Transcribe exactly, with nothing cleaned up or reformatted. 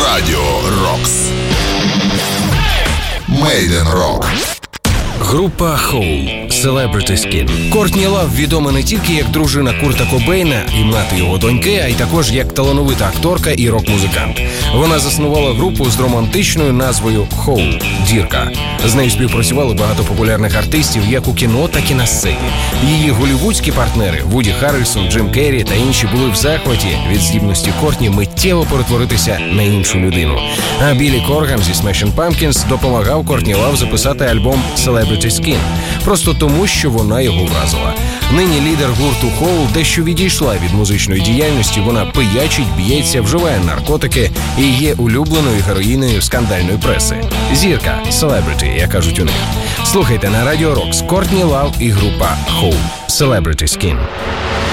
Радіо Рокс. Made in Rock. Група Hole, Celebrity Skin. Кортні Лав відома не тільки як дружина Курта Кобейна і мати його доньки, а й також як талановита акторка і рок-музикант. Вона заснувала групу з романтичною назвою Hole – Дірка. З нею співпрацювали багато популярних артистів як у кіно, так і на сцені. Її голлівудські партнери Вуді Харрельсон, Джим Керрі та інші були в захваті від здібності Кортні миттєво перетворитися на іншу людину. А Біллі Корган зі Smashing Pumpkins допомагав Кортні Лав записати альбом Celebrity Skin. Просто тому, що вона його вразила. Нині лідер гурту Hole дещо відійшла від музичної діяльності, вона пиячить, б'ється, вживає наркотики і є улюбленою героїною скандальної преси. Зірка, Celebrity, як кажуть у них. Слухайте на Радіо Рокс Кортні Лав і група Hole, Celebrity Skin.